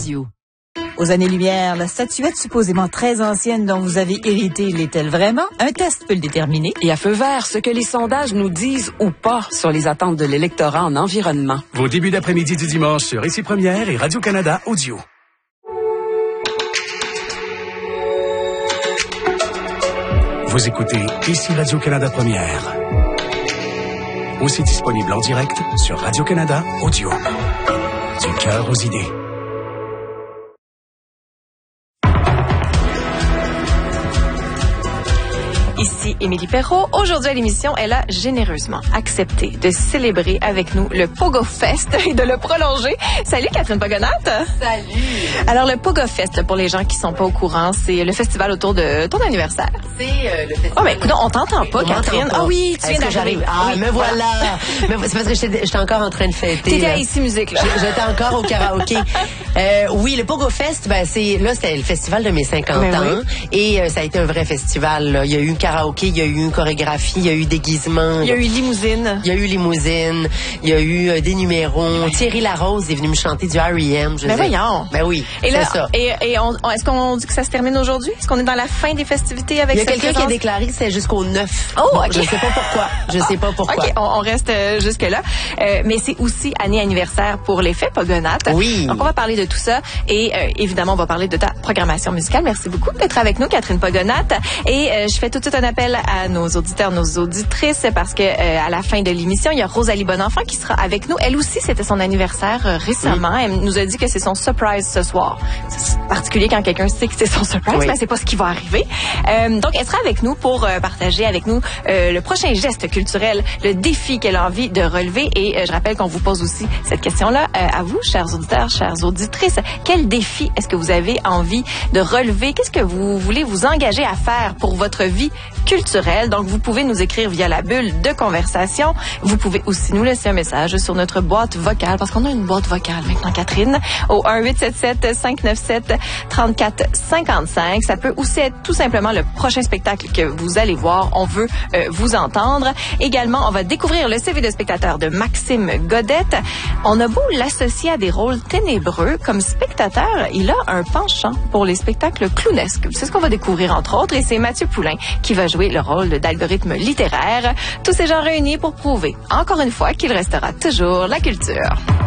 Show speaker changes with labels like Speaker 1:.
Speaker 1: Radio.
Speaker 2: Aux années-lumière, la statuette supposément très ancienne dont vous avez hérité l'est-elle vraiment? Un test peut le déterminer.
Speaker 1: Et à feu vert, ce que les sondages nous disent ou pas sur les attentes de l'électorat en environnement.
Speaker 3: Vos débuts d'après-midi du dimanche sur Ici Première et Radio-Canada Audio. Vous écoutez Ici Radio-Canada Première. Aussi disponible en direct sur Radio-Canada Audio. Du cœur aux idées.
Speaker 4: Ici Émilie Perrault. Aujourd'hui à l'émission, elle a généreusement accepté de célébrer avec nous le Pogo Fest et de le prolonger. Salut Catherine Pogonatte.
Speaker 5: Salut.
Speaker 4: Alors le Pogo Fest, pour les gens qui sont pas au courant, c'est le festival autour de ton anniversaire.
Speaker 5: C'est le festival.
Speaker 4: Oh ben écoute, on t'entend pas, Catherine. Ah oui, tu viens d'arriver.
Speaker 5: Ah, oui, me voilà. Mais c'est parce que j'étais encore en train de fêter.
Speaker 4: T'étais à Ici Musique, là.
Speaker 5: J'étais encore au karaoké. Oui, le Pogo Fest, ben c'était le festival de mes 50 ans. Oui. Et ça a été un vrai festival, là. Il y a eu karaoké, il y a eu une chorégraphie, il y a eu déguisement.
Speaker 4: Il y a eu limousine.
Speaker 5: Il y a eu limousine. Il y a eu des numéros. Thierry Larose est venu me chanter du R.E.M.
Speaker 4: Ben voyons.
Speaker 5: Ben oui,
Speaker 4: et là,
Speaker 5: c'est ça.
Speaker 4: Et est-ce qu'on dit que ça se termine aujourd'hui? Est-ce qu'on est dans la fin des festivités avec cette
Speaker 5: Il y a quelqu'un qui a déclaré que c'est jusqu'au 9.
Speaker 4: Oh, OK.
Speaker 5: Je sais pas pourquoi.
Speaker 4: OK, on reste jusque-là. Mais c'est aussi année anniversaire pour l'effet Pogonatte.
Speaker 5: Oui.
Speaker 4: Donc, on va parler de tout ça. Et évidemment, on va parler de ta programmation musicale. Merci beaucoup d'être avec nous, Catherine Pogonatte. Et je fais tout de suite un appel à nos auditeurs, nos auditrices, parce que à la fin de l'émission, il y a Rosalie Bonenfant qui sera avec nous. Elle aussi, c'était son anniversaire récemment. Elle nous a dit que c'est son surprise ce soir. C'est particulier quand quelqu'un sait que c'est son surprise, mais c'est pas ce qui va arriver. Donc, elle sera avec nous pour partager avec nous le prochain geste culturel, le défi qu'elle a envie de relever. Et je rappelle qu'on vous pose aussi cette question-là à vous, chers auditeurs, chères auditrices. Quel défi est-ce que vous avez envie de relever? Qu'est-ce que vous voulez vous engager à faire pour votre vie culturelle? Donc, vous pouvez nous écrire via la bulle de conversation. Vous pouvez aussi nous laisser un message sur notre boîte vocale, parce qu'on a une boîte vocale maintenant, Catherine, au 1-877-597-3455. Ça peut aussi être tout simplement le prochain spectacle que vous allez voir. On veut vous entendre. Également, on va découvrir le CV de spectateur de Maxime Godette. On a beau l'associer à des rôles ténébreux, comme spectateur, il a un penchant pour les spectacles clownesques. C'est ce qu'on va découvrir entre autres, et c'est Mathieu Poulain qui va jouer le rôle d'algorithme littéraire. Tous ces gens réunis pour prouver, encore une fois, qu'il restera toujours la culture.